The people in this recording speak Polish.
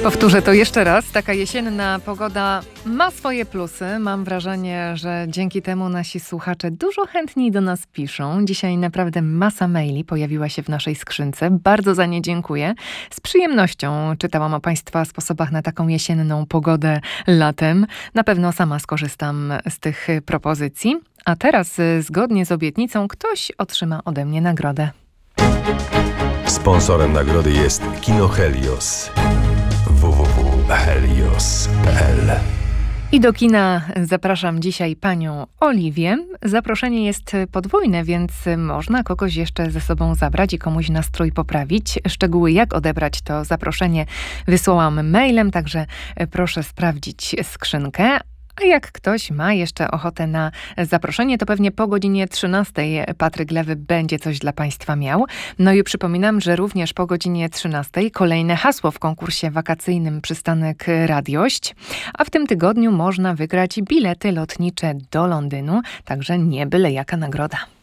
Powtórzę to jeszcze raz. Taka jesienna pogoda ma swoje plusy. Mam wrażenie, że dzięki temu nasi słuchacze dużo chętniej do nas piszą. Dzisiaj naprawdę masa maili pojawiła się w naszej skrzynce. Bardzo za nie dziękuję. Z przyjemnością czytałam o Państwa sposobach na taką jesienną pogodę latem. Na pewno sama skorzystam z tych propozycji. A teraz, zgodnie z obietnicą, ktoś otrzyma ode mnie nagrodę. Sponsorem nagrody jest Kino Helios. www.helios.pl. I do kina zapraszam dzisiaj panią Oliwię. Zaproszenie jest podwójne, więc można kogoś jeszcze ze sobą zabrać i komuś nastrój poprawić. Szczegóły, jak odebrać to zaproszenie, wysłałam mailem, także proszę sprawdzić skrzynkę. A jak ktoś ma jeszcze ochotę na zaproszenie, to pewnie po godzinie 13 Patryk Lewy będzie coś dla Państwa miał. No i przypominam, że również po godzinie 13 kolejne hasło w konkursie wakacyjnym Przystanek Radiość. A w tym tygodniu można wygrać bilety lotnicze do Londynu, także nie byle jaka nagroda.